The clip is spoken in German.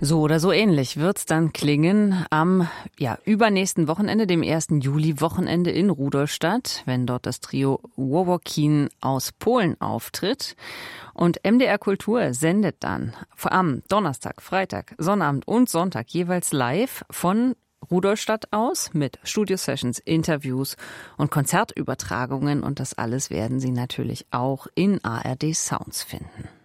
So oder so ähnlich wird's dann klingen am übernächsten Wochenende, dem 1. Juli-Wochenende in Rudolstadt, wenn dort das Trio Wowokin aus Polen auftritt. Und MDR Kultur sendet dann am Donnerstag, Freitag, Sonnabend und Sonntag jeweils live von Rudolstadt aus mit Studio-Sessions, Interviews und Konzertübertragungen. Und das alles werden Sie natürlich auch in ARD Sounds finden.